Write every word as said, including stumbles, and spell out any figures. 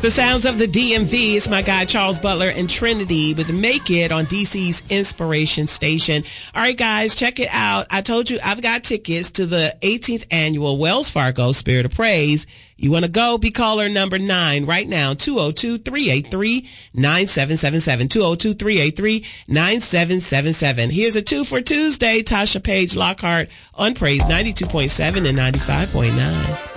The sounds of the D M V. It's my guy Charles Butler and Trinity with Make It on D C's Inspiration Station. All right, guys, check it out. I told you I've got tickets to the eighteenth annual Wells Fargo Spirit of Praise. You want to go? Be caller number nine right now, two oh two, three eight three, nine seven seven seven, two oh two, three eight three, nine seven seven seven. Here's a two for Tuesday, Tasha Page Lockhart on Praise ninety-two point seven and ninety-five point nine.